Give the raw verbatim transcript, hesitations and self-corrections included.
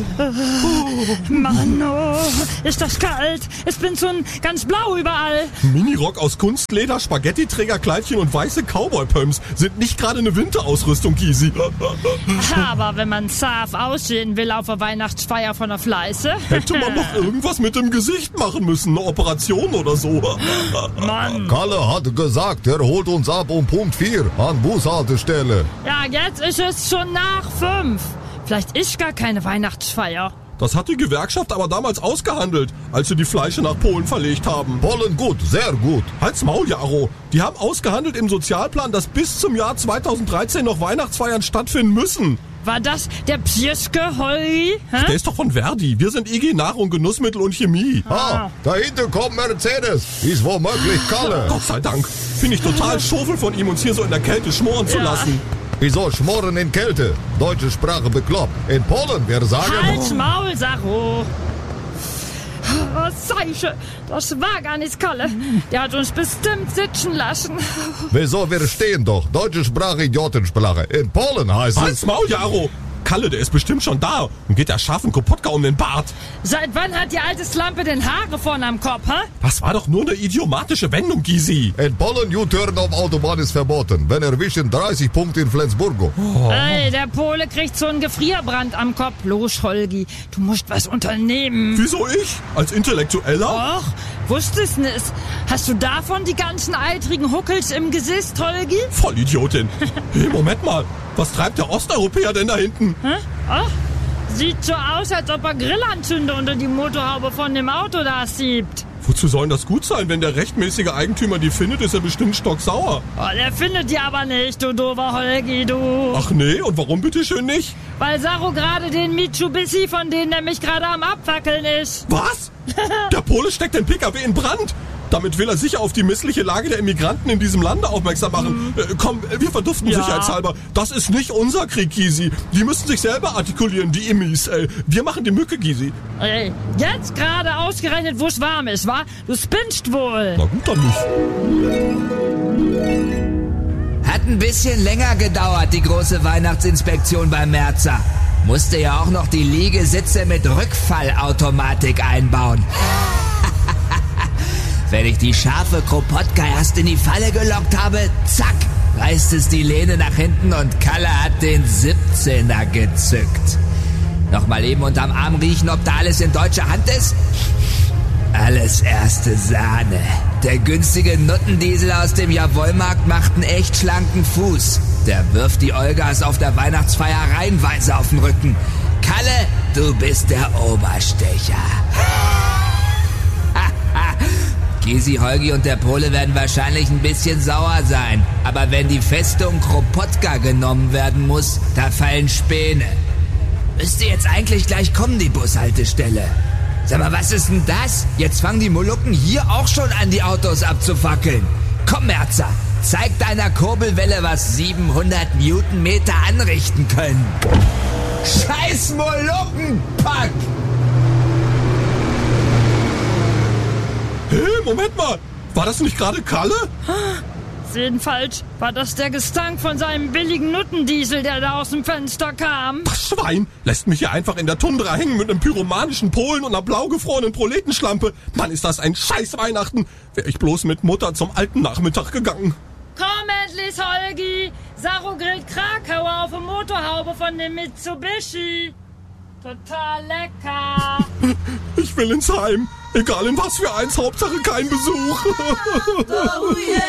Mann, oh, ist das kalt. Es bin schon ganz blau überall. Minirock aus Kunstleder, Spaghetti-Trägerkleidchen und weiße Cowboy-Pumps sind nicht gerade eine Winterausrüstung, Gysi. Aber wenn man scharf aussehen will auf der Weihnachtsfeier von der Fleiße... Hätte man noch irgendwas mit dem Gesicht machen müssen, eine Operation oder so. Mann. Kalle hat gesagt, er holt uns ab um Punkt vier an Bushaltestelle. Ja, jetzt ist es schon nach fünf. Vielleicht ist gar keine Weihnachtsfeier. Das hat die Gewerkschaft aber damals ausgehandelt, als sie die Fleische nach Polen verlegt haben. Polen gut, sehr gut. Halt's Maul, Jaro. Die haben ausgehandelt im Sozialplan, dass bis zum Jahr zweitausenddreizehn noch Weihnachtsfeiern stattfinden müssen. War das der Pieske, Holgi? Hä? Der ist doch von Verdi. Wir sind I G Nahrung, Genussmittel und Chemie. Ah, dahinter kommt Mercedes. Ist womöglich Kalle. Gott sei Dank. Finde ich total schofel von ihm, uns hier so in der Kälte schmoren zu Ja. lassen. Wieso schmoren in Kälte? Deutsche Sprache bekloppt. In Polen, wir sagen... Halt's Maul, Sacho. Oh, Seiche, das war gar nicht Kalle. Der hat uns bestimmt sitzen lassen. Wieso, wir stehen doch. Deutsche Sprache, Idiotensprache. In Polen heißt es... Halt's Maul, Jaro. Kalle, der ist bestimmt schon da und geht der scharfen Kopotka um den Bart. Seit wann hat die alte Slampe denn Haare vorne am Kopf, hä? Das war doch nur eine idiomatische Wendung, Gysi. In Polen U-Turn auf Autobahn ist verboten. Wenn erwischen, dreißig Punkte in Flensburgo. Ey, der Pole kriegt so einen Gefrierbrand am Kopf. Los, Holgi, du musst was unternehmen. Wieso ich? Als Intellektueller? Och, wusstest nicht. Hast du davon die ganzen eitrigen Huckels im Gesicht, Holgi? Vollidiotin. Hey, Moment mal. Was treibt der Osteuropäer denn da hinten? Hä? Ach, sieht so aus, als ob er Grillanzünder unter die Motorhaube von dem Auto da schiebt. Wozu soll das gut sein? Wenn der rechtmäßige Eigentümer die findet, ist er bestimmt stocksauer. Oh, der findet die aber nicht, du doofer Holgi, du. Ach nee, und warum bitteschön nicht? Weil Saru gerade den Mitsubishi, von denen er mich gerade am Abfackeln ist. Was? Der Pole steckt den Pkw in Brand. Damit will er sicher auf die missliche Lage der Immigranten in diesem Lande aufmerksam machen. Äh, komm, wir verduften Ja. sicherheitshalber. Das ist nicht unser Krieg, Gysi. Die müssen sich selber artikulieren, die Immis. Äh, wir machen die Mücke, Gysi. Ey, jetzt gerade ausgerechnet, wo es warm ist, wa? Du spinnst wohl. Na gut, dann nicht. Hat ein bisschen länger gedauert, die große Weihnachtsinspektion beim Merzer. Musste ja auch noch die Liegesitze mit Rückfallautomatik einbauen. Wenn ich die scharfe Kropotka erst in die Falle gelockt habe, zack, reißt es die Lehne nach hinten und Kalle hat den siebzehner gezückt. Nochmal eben unterm Arm riechen, ob da alles in deutscher Hand ist? Alles erste Sahne. Der günstige Nuttendiesel aus dem Jawollmarkt macht einen echt schlanken Fuß. Der wirft die Olgas auf der Weihnachtsfeier reihenweise auf den Rücken. Kalle, du bist der Oberstecher. Gysi, Holgi und der Pole werden wahrscheinlich ein bisschen sauer sein. Aber wenn die Festung Kropotka genommen werden muss, da fallen Späne. Müsste jetzt eigentlich gleich kommen, die Bushaltestelle. Sag mal, was ist denn das? Jetzt fangen die Molukken hier auch schon an, die Autos abzufackeln. Komm, Merzer, zeig deiner Kurbelwelle, was siebenhundert Newtonmeter anrichten können. Scheiß Molukkenpack! Hey, Moment mal. War das nicht gerade Kalle? Jedenfalls war das der Gestank von seinem billigen Nuttendiesel, der da aus dem Fenster kam. Das Schwein lässt mich hier einfach in der Tundra hängen mit einem pyromanischen Polen und einer blau gefrorenen Proletenschlampe. Mann, ist das ein scheiß Weihnachten. Wäre ich bloß mit Mutter zum alten Nachmittag gegangen. Komm endlich, Holgi. Saru grillt Krakauer auf der Motorhaube von dem Mitsubishi. Total lecker. Ich will ins Heim. Egal in was für eins, Hauptsache kein Besuch. Oh yeah.